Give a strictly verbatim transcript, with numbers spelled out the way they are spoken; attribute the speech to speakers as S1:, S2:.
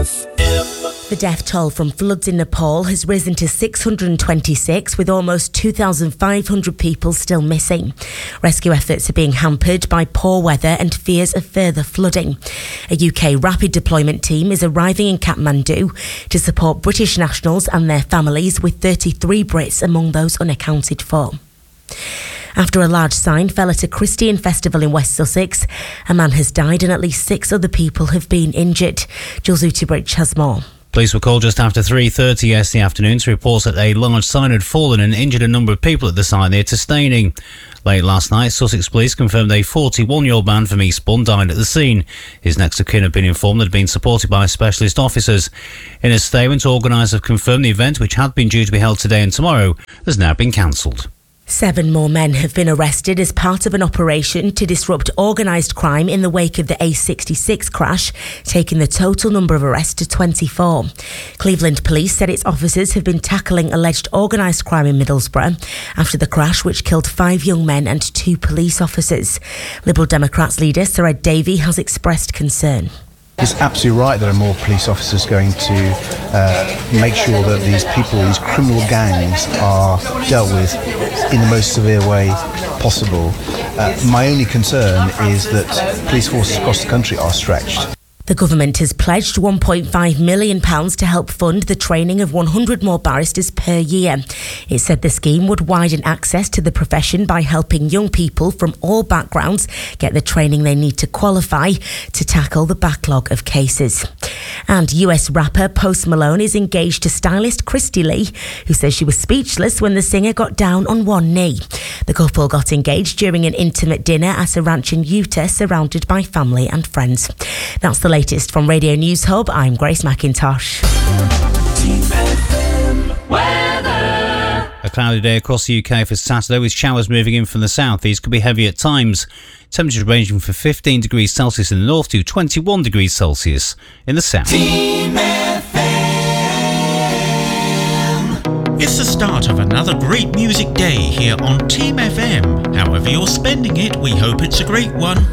S1: F M.
S2: The death toll from floods in Nepal has risen to six hundred twenty-six, with almost two thousand five hundred people still missing. Rescue efforts are being hampered by poor weather and fears of further flooding. A U K rapid deployment team is arriving in Kathmandu to support British nationals and their families, with thirty-three Brits among those unaccounted for. After a large sign fell at a Christian festival in West Sussex, a man has died and at least six other people have been injured. Jules Utebridge has more.
S3: Police were called just after three thirty yesterday afternoon to report that a large sign had fallen and injured a number of people at the site near to Staining. Late last night, Sussex Police confirmed a forty-one-year-old man from Eastbourne died at the scene. His next of kin had been informed that had been supported by specialist officers. In a statement, organisers have confirmed the event, which had been due to be held today and tomorrow, has now been cancelled.
S2: Seven more men have been arrested as part of an operation to disrupt organised crime in the wake of the A sixty-six crash, taking the total number of arrests to twenty-four. Cleveland Police said its officers have been tackling alleged organised crime in Middlesbrough after the crash, which killed five young men and two police officers. Liberal Democrats leader Sir Ed Davey has expressed concern.
S4: It's absolutely right that there are more police officers going to uh, make sure that these people, these criminal gangs, are dealt with in the most severe way possible. Uh, my only concern is that police forces across the country are stretched.
S2: The government has pledged one point five million pounds to help fund the training of one hundred more barristers per year. It said the scheme would widen access to the profession by helping young people from all backgrounds get the training they need to qualify to tackle the backlog of cases. And U S rapper Post Malone is engaged to stylist Christy Lee, who says she was speechless when the singer got down on one knee. The couple got engaged during an intimate dinner at a ranch in Utah, surrounded by family and friends. That's the latest from Radio News Hub. I'm Grace McIntosh.
S3: A cloudy day across the U K for Saturday, with showers moving in from the south. These could be heavy at times. Temperatures ranging from fifteen degrees Celsius in the north to twenty-one degrees Celsius in the south.
S5: Team F M. It's the start of another great music day here on Team F M. However you're spending it, we hope it's a great one.